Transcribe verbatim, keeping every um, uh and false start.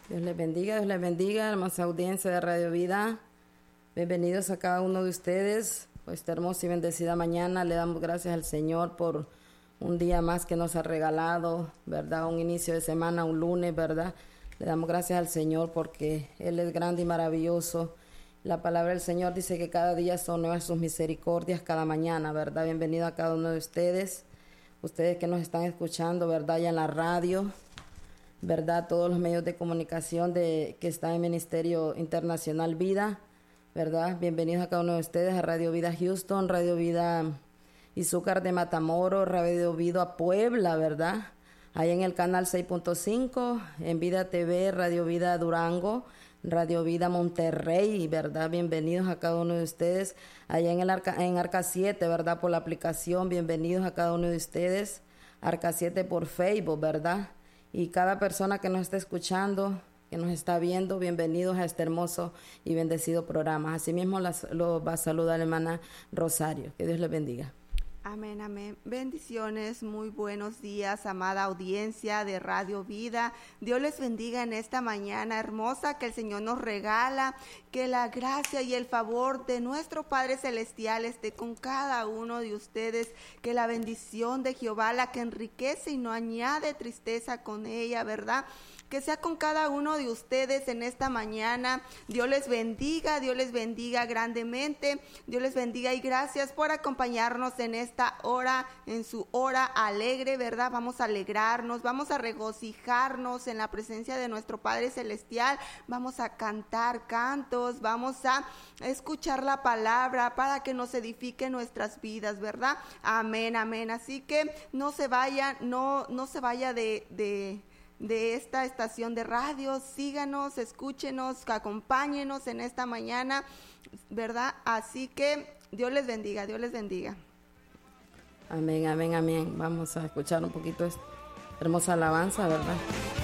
Dios les bendiga, Dios les bendiga, hermosa audiencia de Radio Vida. Bienvenidos a cada uno de ustedes. Pues esta hermosa y bendecida mañana le damos gracias al Señor por un día más que nos ha regalado, ¿verdad? Un inicio de semana, un lunes, ¿verdad? Le damos gracias al Señor porque Él es grande y maravilloso. La palabra del Señor dice que cada día son nuevas sus misericordias, cada mañana, ¿verdad? Bienvenido a cada uno de ustedes, ustedes que nos están escuchando, ¿verdad? Ya en la radio, ¿verdad? Todos los medios de comunicación de, que están en Ministerio Internacional Vida, ¿verdad? Bienvenidos a cada uno de ustedes a Radio Vida Houston, Radio Vida Izúcar de Matamoros, Radio Vida Puebla, ¿verdad? Ahí en el canal seis punto cinco, en Vida T V, Radio Vida Durango, Radio Vida Monterrey, ¿verdad? Bienvenidos a cada uno de ustedes. Allá en el Arca, en Arca siete, ¿verdad? Por la aplicación, bienvenidos a cada uno de ustedes. Arca siete por Facebook, ¿verdad? Y cada persona que nos está escuchando, que nos está viendo, bienvenidos a este hermoso y bendecido programa. Asimismo las, lo va a saludar la hermana Rosario. Que Dios les bendiga. Amén, amén. Bendiciones, muy buenos días, amada audiencia de Radio Vida. Dios les bendiga en esta mañana hermosa que el Señor nos regala, que la gracia y el favor de nuestro Padre Celestial esté con cada uno de ustedes, que la bendición de Jehová, la que enriquece y no añade tristeza con ella, ¿verdad?, que sea con cada uno de ustedes en esta mañana. Dios les bendiga, Dios les bendiga grandemente, Dios les bendiga y gracias por acompañarnos en esta hora, en su hora alegre, ¿verdad? Vamos a alegrarnos, vamos a regocijarnos en la presencia de nuestro Padre Celestial, vamos a cantar cantos, vamos a escuchar la palabra para que nos edifique nuestras vidas, ¿verdad? Amén, amén. Así que no se vaya, no, no se vaya de... de de esta estación de radio, síganos, escúchenos, acompáñenos en esta mañana, ¿verdad? Así que Dios les bendiga, Dios les bendiga. Amén, amén, amén. Vamos a escuchar un poquito esta hermosa alabanza, ¿verdad?